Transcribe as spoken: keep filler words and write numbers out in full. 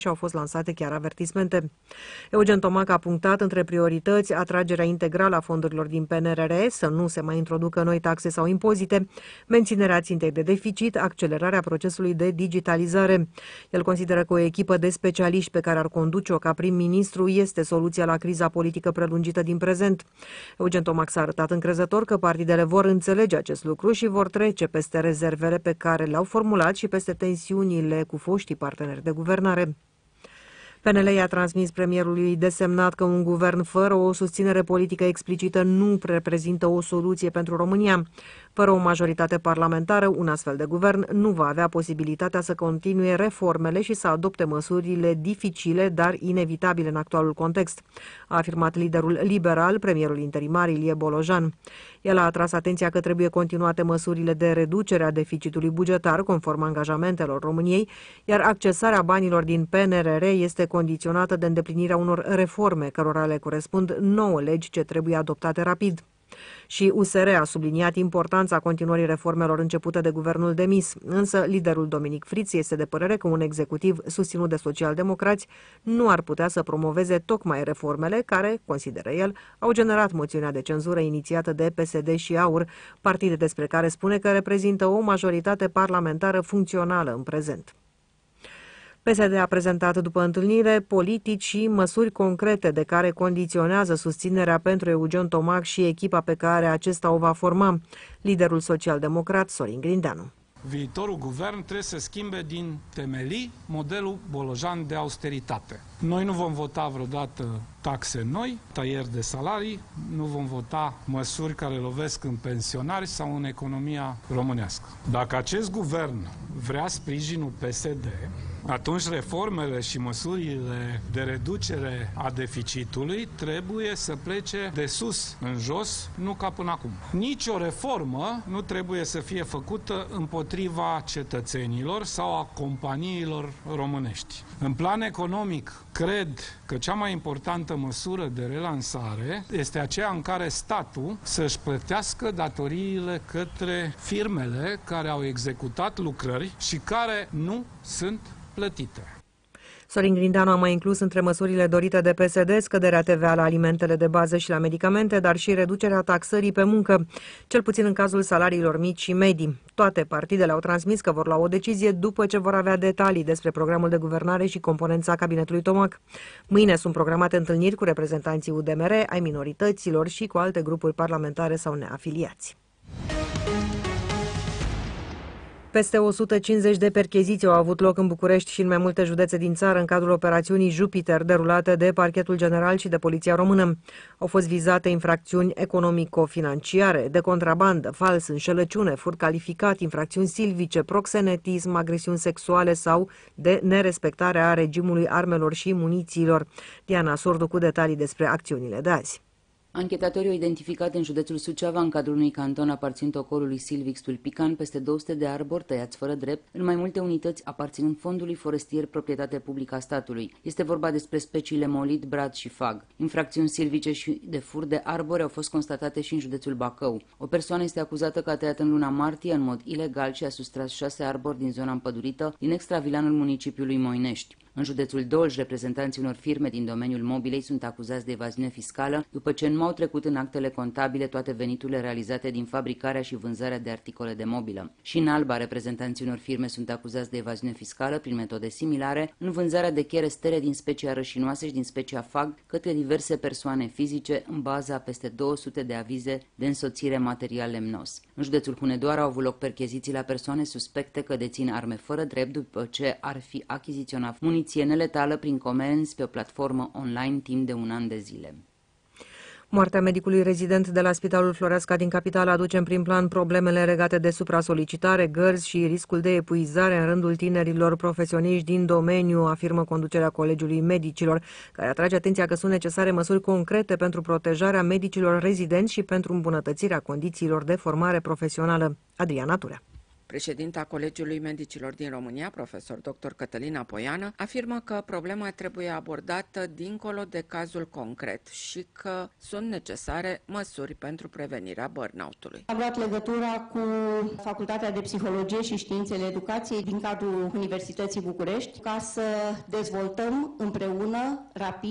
și au fost lansate chiar avertismente. Eugen Tomac a punctat între priorități atragerea integrală a fondurilor din P N R R, să nu se mai introducă noi taxe sau impozite, menținerea țintei de deficit, accelerarea procesului de digitalizare. El consideră că o echipă de specialiști pe care ar conduce-o ca prim-ministru este soluția la criza politică prelungită din prezent. Eugen Tomac s-a arătat încrezător că partidele vor înțelege acest lucru și vor trece peste rezervele pe care le-au formulat și peste tensiunile cu foștii parteneri de guvernare. P N L i-a transmis premierului desemnat că un guvern fără o susținere politică explicită nu reprezintă o soluție pentru România. Fără o majoritate parlamentară, un astfel de guvern nu va avea posibilitatea să continue reformele și să adopte măsurile dificile, dar inevitabile în actualul context, a afirmat liderul liberal, premierul interimar Ilie Bolojan. El a atras atenția că trebuie continuate măsurile de reducere a deficitului bugetar, conform angajamentelor României, iar accesarea banilor din P N R R este condiționată de îndeplinirea unor reforme, cărora le corespund nouă legi ce trebuie adoptate rapid. Și U S R a subliniat importanța continuării reformelor începute de guvernul demis, însă liderul Dominic Friț este de părere că un executiv susținut de socialdemocrați nu ar putea să promoveze tocmai reformele care, consideră el, au generat moțiunea de cenzură inițiată de P S D și AUR, partide despre care spune că reprezintă o majoritate parlamentară funcțională în prezent. P S D a prezentat după întâlnire politici și măsuri concrete de care condiționează susținerea pentru Eugen Tomac și echipa pe care acesta o va forma, liderul social-democrat Sorin Grindeanu. Viitorul guvern trebuie să schimbe din temelii modelul Bolojan de austeritate. Noi nu vom vota vreodată taxe noi, tăieri de salarii, nu vom vota măsuri care lovesc în pensionari sau în economia românească. Dacă acest guvern vrea sprijinul P S D, atunci reformele și măsurile de reducere a deficitului trebuie să plece de sus în jos, nu ca până acum. Nici o reformă nu trebuie să fie făcută împotriva cetățenilor sau a companiilor românești. În plan economic, cred că cea mai importantă măsură de relansare este aceea în care statul să-și plătească datoriile către firmele care au executat lucrări și care nu sunt plătite. Sorin Grindeanu a mai inclus între măsurile dorite de P S D scăderea T V A la alimentele de bază și la medicamente, dar și reducerea taxării pe muncă, cel puțin în cazul salariilor mici și medii. Toate partidele au transmis că vor lua o decizie după ce vor avea detalii despre programul de guvernare și componența cabinetului Tomac. Mâine sunt programate întâlniri cu reprezentanții U D M R, ai minorităților și cu alte grupuri parlamentare sau neafiliați. Peste o sută cincizeci de percheziții au avut loc în București și în mai multe județe din țară în cadrul operațiunii Jupiter, derulate de Parchetul General și de Poliția Română. Au fost vizate infracțiuni economico-financiare, de contrabandă, fals, înșelăciune, furt calificat, infracțiuni silvice, proxenetism, agresiuni sexuale sau de nerespectare a regimului armelor și munițiilor. Diana Sordu cu detalii despre acțiunile de azi. Anchetatorii au identificat în județul Suceava, în cadrul unui canton aparținând ocorului Silvix Tulpican, peste două sute de arbori tăiați fără drept, în mai multe unități aparținând fondului forestier proprietate publică a statului. Este vorba despre speciile molit, brad și fag. Infracțiuni silvice și de furt de arbori au fost constatate și în județul Bacău. O persoană este acuzată că a tăiat în luna martie în mod ilegal și a sustras șase arbori din zona împădurită din extravilanul municipiului Moinești. În județul Dolj, reprezentanții unor firme din domeniul mobilei sunt acuzați de evaziune fiscală după ce nu au trecut în actele contabile toate veniturile realizate din fabricarea și vânzarea de articole de mobilă. Și în Alba, reprezentanții unor firme sunt acuzați de evaziune fiscală prin metode similare în vânzarea de cherestere din specia rășinoase și din specia fag către diverse persoane fizice în baza a peste două sute de avize de însoțire material lemnos. În județul Hunedoara au avut loc percheziții la persoane suspecte că dețin arme fără drept după ce ar fi achiziționat muniție neletală prin comenzi pe o platformă online timp de un an de zile. Moartea medicului rezident de la Spitalul Floreasca din capitală aduce în prim plan problemele legate de supra-solicitare, gărzi și riscul de epuizare în rândul tinerilor profesioniști din domeniu, afirmă conducerea Colegiului Medicilor, care atrage atenția că sunt necesare măsuri concrete pentru protejarea medicilor rezidenți și pentru îmbunătățirea condițiilor de formare profesională. Adriana Turea. Președinta Colegiului Medicilor din România, profesor doctor Cătălina Poiană, afirmă că problema trebuie abordată dincolo de cazul concret și că sunt necesare măsuri pentru prevenirea burnout-ului. Am luat legătura cu Facultatea de Psihologie și Științele Educației din cadrul Universității București ca să dezvoltăm împreună rapid